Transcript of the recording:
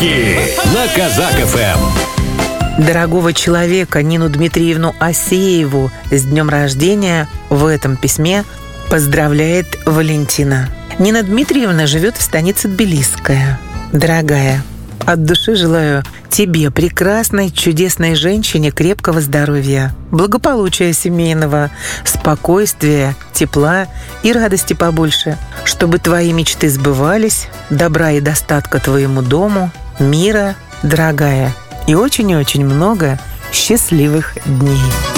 Подарки на Казак-ФМ. Дорогого человека Нину Дмитриевну Асееву с днем рождения в этом письме поздравляет Валентина. Нина Дмитриевна живет в станице Тбилисская. Дорогая, от души желаю тебе, прекрасной, чудесной женщине, крепкого здоровья, благополучия семейного, спокойствия, тепла и радости побольше, чтобы твои мечты сбывались, добра и достатка твоему дому, мира, дорогая, и очень много счастливых дней.